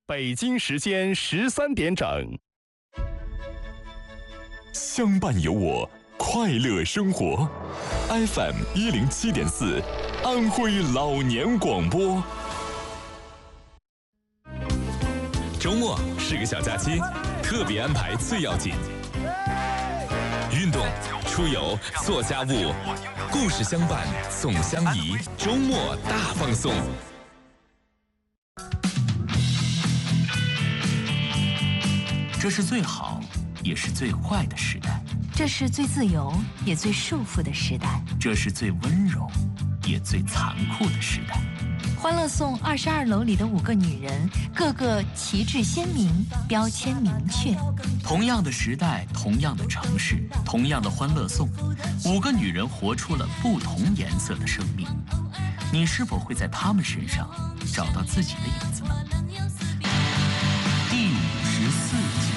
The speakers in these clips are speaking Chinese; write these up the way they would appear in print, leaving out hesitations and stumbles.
北京时间13点整。 相伴有我，快乐生活。FM 107.4，安徽老年广播。周末是个小假期，特别安排最要紧。运动、出游、做家务，故事相伴，总相宜。周末大放送。 这是最好，也是最坏的时代。 这是最自由，也最束缚的时代。 这是最温柔，也最残酷的时代。 欢乐颂22楼里的5个女人，个个旗帜鲜明，标签明确。 同样的时代，同样的城市，同样的欢乐颂，5个女人活出了不同颜色的生命。你是否会在她们身上找到自己的影子呢？第54集。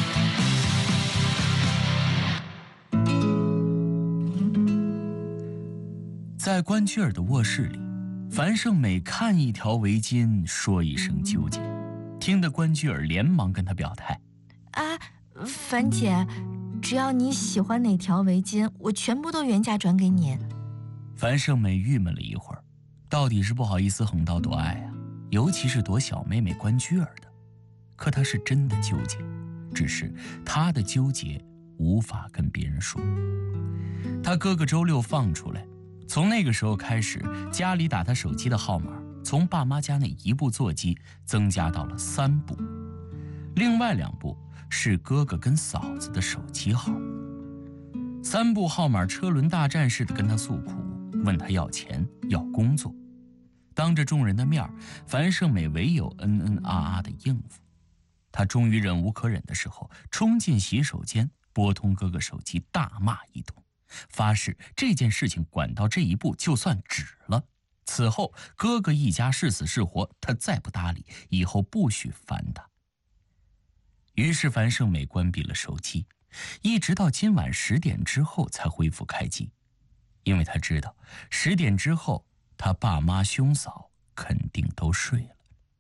在关雎尔的卧室里，樊胜美看一条围巾，说一声纠结，听得关雎尔连忙跟她表态：“ 啊，樊姐，只要你喜欢哪条围巾，我全部都原价转给你。” 樊胜美郁闷了一会儿，到底是不好意思横刀夺爱啊，尤其是夺小妹妹关雎尔的。可她是真的纠结，只是她的纠结无法跟别人说。她哥哥周六放出来。从那个时候开始，家里打他手机的号码从爸妈家那1部座机增加到了3部，另外2部是哥哥跟嫂子的手机号。3部号码车轮大战似的跟他诉苦，问他要钱要工作。当着众人的面，樊胜美唯有的应付。他终于忍无可忍的时候，冲进洗手间，拨通哥哥手机，大骂一通，发誓这件事情管到这一步就算止了，此后哥哥一家是死是活他再不搭理，以后不许烦他。于是樊胜美关闭了手机，一直到今晚10点之后才恢复开机，因为他知道10点之后他爸妈兄嫂肯定都睡了。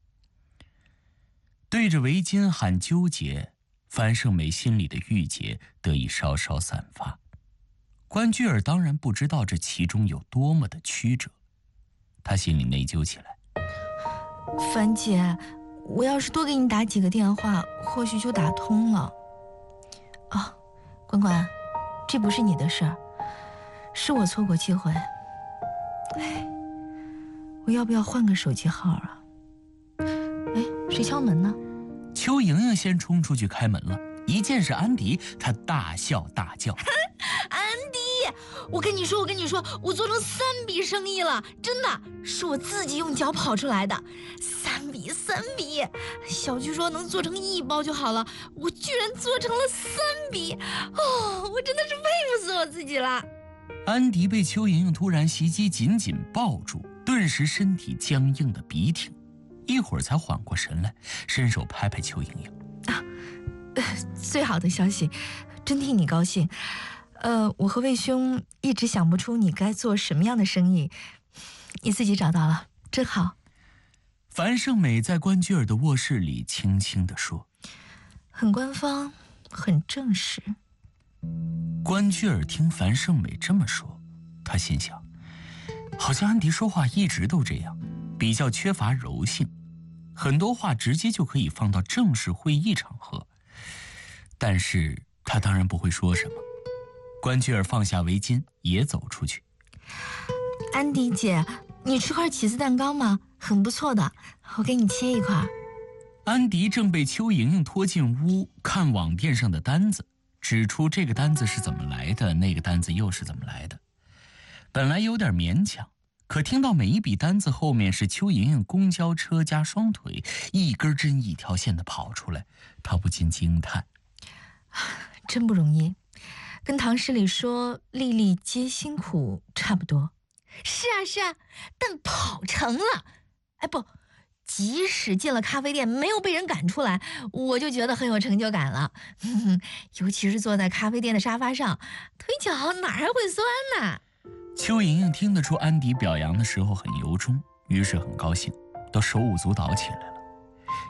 对着围巾喊纠结，樊胜美心里的郁结得以稍稍散发。关雎尔当然不知道这其中有多么的曲折，他心里内疚起来。 樊姐，我要是多给你打几个电话，或许就打通了。啊，关关，这不是你的事儿，是我错过机会。哎，我要不要换个手机号啊？哎，谁敲门呢？ 邱莹莹先冲出去开门了，一见是安迪，她大笑大叫。 安迪，我跟你说，我做成3笔生意了，真的是我自己用脚跑出来的。3笔，小菊说能做成1包就好了，我居然做成了3笔，哦，我真的是佩服死我自己了。 安迪被邱莹莹突然袭击紧紧抱住，顿时身体僵硬的笔挺，一会儿才缓过神来，伸手拍拍邱莹莹。 最好的消息，真替你高兴。我和魏兄一直想不出你该做什么样的生意，你自己找到了，真好。 樊胜美在关雎尔的卧室里轻轻地说， 很官方，很正式。 关雎尔听樊胜美这么说，他心想，好像安迪说话一直都这样，比较缺乏柔性，很多话直接就可以放到正式会议场合，但是他当然不会说什么。关雎尔放下围巾也走出去。 安迪姐，你吃块起司蛋糕吗？很不错的，我给你切一块。 安迪正被邱莹莹拖进屋看网店上的单子，指出这个单子是怎么来的，那个单子又是怎么来的。本来有点勉强，可听到每一笔单子后面是邱莹莹公交车加双腿，一根针一条线的跑出来，他不禁惊叹， 真不容易，跟唐诗里说粒粒皆辛苦差不多。是啊，但跑成了。哎不，即使进了咖啡店没有被人赶出来，我就觉得很有成就感了。尤其是坐在咖啡店的沙发上，腿脚哪还会酸呢？ 邱莹莹听得出安迪表扬的时候很由衷，于是很高兴，都手舞足蹈起来了。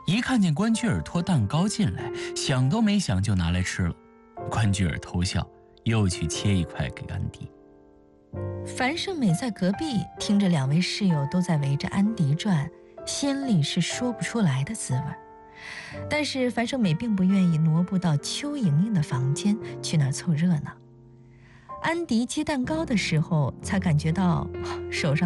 一看见关雎尔拖蛋糕进来，想都没想就拿来吃了。关雎尔偷笑，又去切一块给安迪。 樊胜美在隔壁听着两位室友都在围着安迪转，心里是说不出来的滋味。但是樊胜美并不愿意挪步到邱莹莹的房间去那儿凑热闹。安迪接蛋糕的时候，才感觉到手上